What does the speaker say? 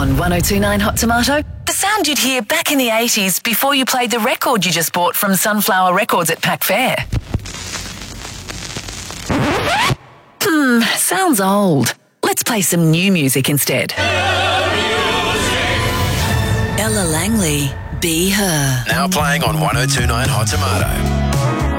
On 1029 Hot Tomato, the sound you'd hear back in the 80s before you played the record you just bought from Sunflower Records at Pack Fair. Sounds old. Let's play some new music instead. Ella Langley, Be Her. Now playing on 1029 Hot Tomato.